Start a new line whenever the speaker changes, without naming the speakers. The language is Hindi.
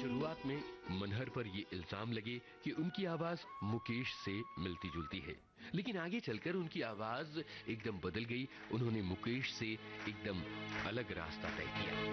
शुरुआत में मनहर पर ये इल्जाम लगे कि उनकी आवाज मुकेश से मिलती जुलती है, लेकिन आगे चलकर उनकी आवाज एकदम बदल गई। उन्होंने मुकेश से एकदम अलग रास्ता तय किया।